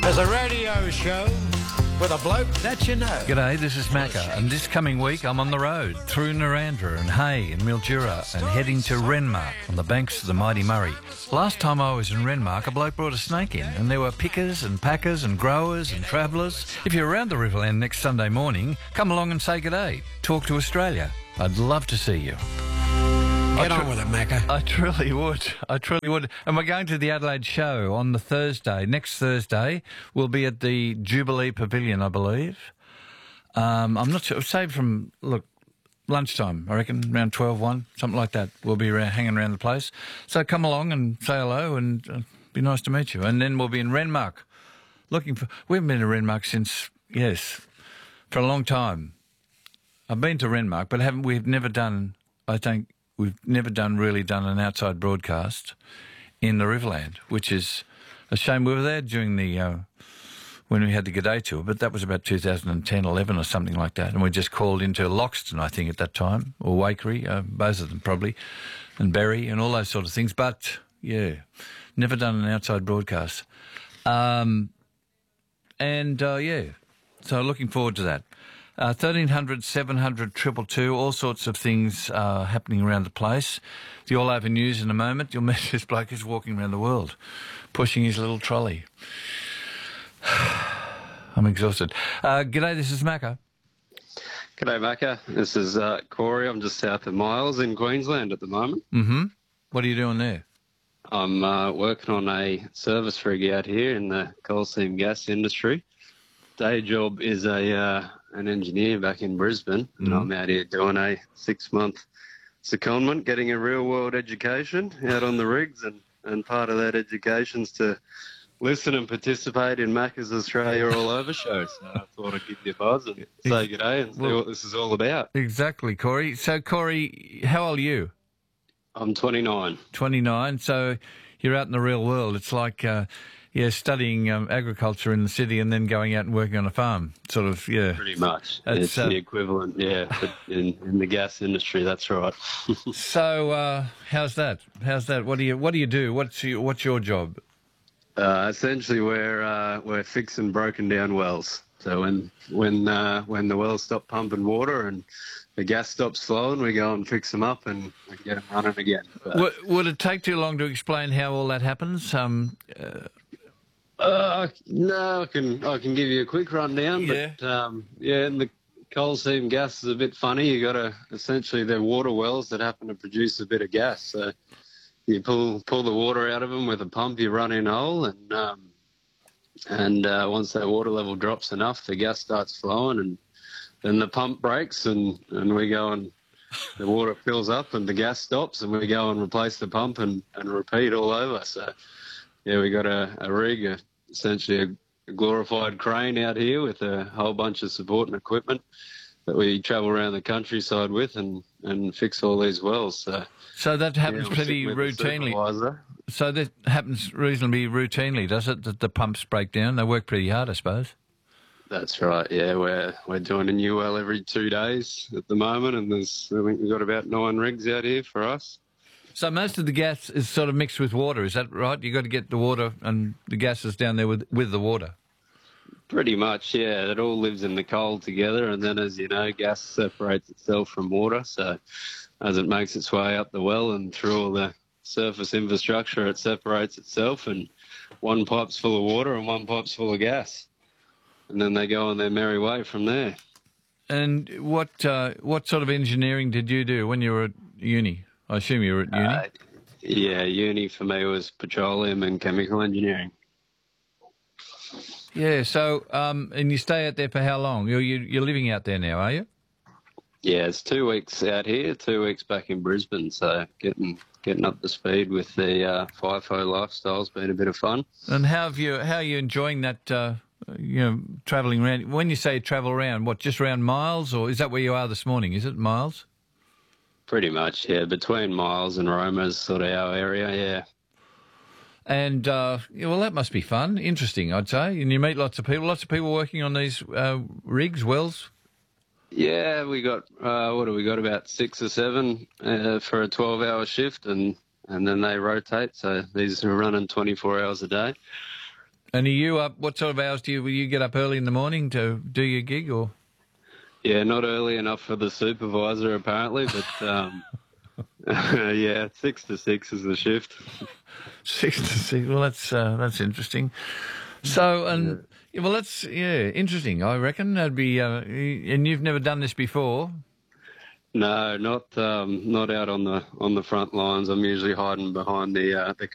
There's a radio show with a bloke that you know. G'day, this is Macca, and this coming week I'm on the road through Narrandera and Hay and Mildura and heading to Renmark on the banks of the mighty Murray. Last time I was in Renmark, a bloke brought a snake in, and there were pickers and packers and growers and travellers. If you're around the Riverland next Sunday morning, come along and say g'day. Talk to Australia. I'd love to see you. Get on with it, Macca. I truly would. And we're going to the Adelaide show on the Thursday. Next Thursday, we'll be at the Jubilee Pavilion, I believe. I'm not sure. Say from, lunchtime, I reckon, around 12, 1, something like that. We'll be hanging around the place. So come along and say hello and be nice to meet you. And then we'll be in Renmark. We haven't been to Renmark since, for a long time. I've been to Renmark, but we've never done really done an outside broadcast in the Riverland, which is a shame. We were there during the when we had the G'day tour, but that was about 2010, 11 or something like that, and we just called into Loxton, I think, at that time, or Waikerie, both of them probably, and Berry and all those sort of things. But, never done an outside broadcast. So looking forward to that. 1300 700 222, all sorts of things happening around the place. The All Over News in a moment. You'll meet this bloke who's walking around the world, pushing his little trolley. I'm exhausted. G'day, this is Macca. G'day, Macca. This is Corey. I'm just south of Miles in Queensland at the moment. Mm-hmm. What are you doing there? I'm working on a service rig out here in the coal seam gas industry. Day job is an engineer back in Brisbane, and I'm out here doing a 6-month secondment, getting a real-world education out on the rigs, and part of that education's to listen and participate in Macca's Australia All Over show. So I thought I'd give you a buzz and say g'day and see what this is all about. Exactly, Corey. So, Corey, how old are you? I'm 29. 29, so you're out in the real world. It's like... studying agriculture in the city and then going out and working on a farm, sort of, Pretty much. It's the equivalent, but in the gas industry, that's right. So, how's that? What do you do? What's your job? Essentially, we're fixing broken down wells. So when the wells stop pumping water and the gas stops flowing, we go and fix them up and get them running again. Would it take too long to explain how all that happens? No, I can give you a quick rundown. But in the coal seam gas is a bit funny. You got to essentially they're water wells that happen to produce a bit of gas. So you pull the water out of them with a pump. You run in a hole, and once that water level drops enough, the gas starts flowing, and then the pump breaks, and we go and the water fills up, and the gas stops, and we go and replace the pump and repeat all over. So. Yeah, we got a rig, essentially a glorified crane out here with a whole bunch of support and equipment that we travel around the countryside with and fix all these wells. So that happens pretty routinely. So that happens reasonably routinely, does it? That the pumps break down? They work pretty hard, I suppose. That's right. Yeah, we're doing a new well every 2 days at the moment, and I think we've got about 9 rigs out here for us. So most of the gas is sort of mixed with water, is that right? You got to get the water and the gases down there with the water. Pretty much, yeah. It all lives in the coal together, and then, as you know, gas separates itself from water. So as it makes its way up the well and through all the surface infrastructure, it separates itself, and one pipe's full of water and one pipe's full of gas, and then they go on their merry way from there. And what sort of engineering did you do when you were at uni? I assume you were at uni? Uni for me was petroleum and chemical engineering. Yeah, so, and you stay out there for how long? You're living out there now, are you? Yeah, it's 2 weeks out here, 2 weeks back in Brisbane, so getting up to speed with the FIFO lifestyle's been a bit of fun. And how are you enjoying that, travelling around? When you say travel around, what, just around Miles, or is that where you are this morning? Is it Miles? Pretty much, yeah. Between Miles and Roma's sort of our area, yeah. And, well, that must be fun. Interesting, I'd say. And you meet lots of people working on these rigs, wells? Yeah, we got, about 6 or 7 for a 12-hour shift, and then they rotate. So these are running 24 hours a day. And are you up? What sort of hours will you get up early in the morning to do your gig, or? Yeah, not early enough for the supervisor apparently, but yeah, 6 to 6 is the shift. 6 to 6. Well, that's interesting. So, and well, that's interesting. I reckon that'd be. And you've never done this before? No, not out on the front lines. I'm usually hiding behind the